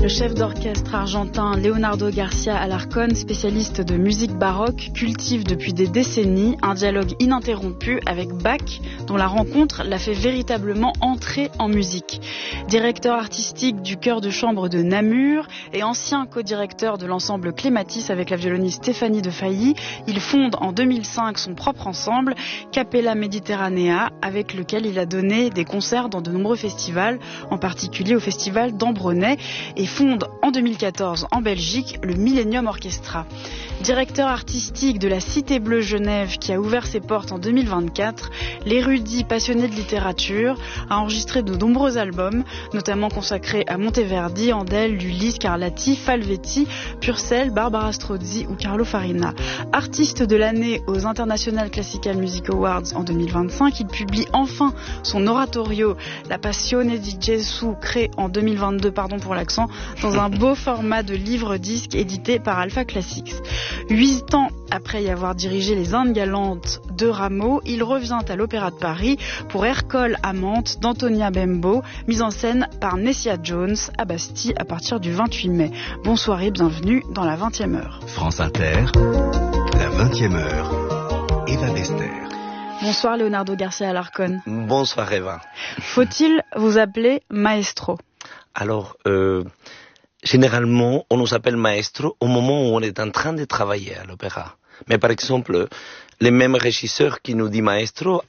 chef d'orchestre argentin Leonardo García Alarcón, spécialiste de musique baroque, cultive depuis des décennies un dialogue ininterrompu avec Bach, dont la rencontre l'a fait véritablement entrer en musique. Directeur artistique du chœur de chambre de Namur et ancien co-directeur de l'ensemble Clématis avec la violoniste Stéphanie de Failly, il fonde en 2005 son propre ensemble, Capella Mediterranea, avec lequel il a donné des concerts dans de nombreux festivals, en particulier au festival d'Ambronay, et fonde en 2014 en Belgique le Millennium Orchestra. Directeur artistique de la Cité Bleue Genève qui a ouvert ses portes en 2024, l'érudit passionné de littérature a enregistré de nombreux albums, notamment consacrés à Monteverdi, Handel, Lully, Scarlatti, Falvetti, Purcell, Barbara Strozzi ou Carlo Farina. Artiste de l'année aux International Classical Music Awards en 2025, il publie enfin son oratorio La Passione di Gesù, créé en 2022, dans un beau format de livre-disque édité par Alpha Classics. 8 ans après y avoir dirigé les Indes galantes de Rameau, il revient à l'Opéra de Paris pour Ercole Amante d'Antonia Bembo, mise en scène par Nessia Jones à Bastille à partir du 28 mai. Bonsoir et bienvenue dans la 20e heure. France Inter, la 20e heure, Eva Bester. Bonsoir Leonardo García Alarcón. Bonsoir Eva. Faut-il vous appeler maestro? Alors, généralement, on nous appelle maestro au moment où on est en train de travailler à l'opéra. Mais par exemple, les mêmes régisseurs qui nous disent maestro